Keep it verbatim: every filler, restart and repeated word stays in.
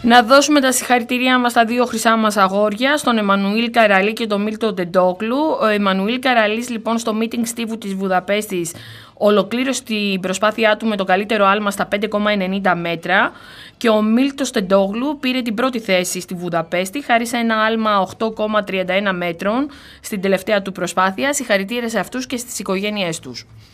Να δώσουμε τα συγχαρητήριά μας στα δύο χρυσά μας αγόρια, στον Εμμανουήλ Καραλή και τον Μίλτο Τεντόγλου. Ο Εμμανουήλ Καραλής λοιπόν στο meeting στίβου της Βουδαπέστης ολοκλήρωσε την προσπάθειά του με το καλύτερο άλμα στα πέντε κόμμα ενενήντα μέτρα και ο Μίλτος Τεντόγλου πήρε την πρώτη θέση στη Βουδαπέστη χάρη σε ένα άλμα οκτώ κόμμα τριάντα ένα μέτρων στην τελευταία του προσπάθεια. Συγχαρητήρια σε αυτούς και στις οικογένειές τους.